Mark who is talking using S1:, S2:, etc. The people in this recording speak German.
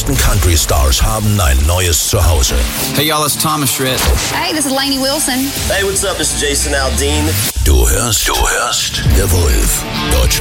S1: größten Country-Stars haben ein neues Zuhause.
S2: Hey y'all, it's Thomas Schritt.
S3: Hey, this is Lainey Wilson.
S4: Hey, what's up? This is Jason Aldean.
S1: Du hörst The Wolf. Deutsche